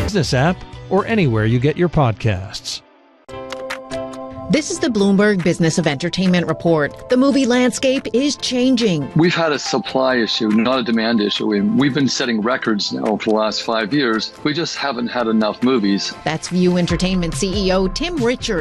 Business app or anywhere you get your podcasts. This is the Bloomberg Business of Entertainment report. The movie landscape is changing. We've had a supply issue, not a demand issue. We've been setting records now for the last 5 years. We just haven't had enough movies. That's View Entertainment CEO Tim Richards.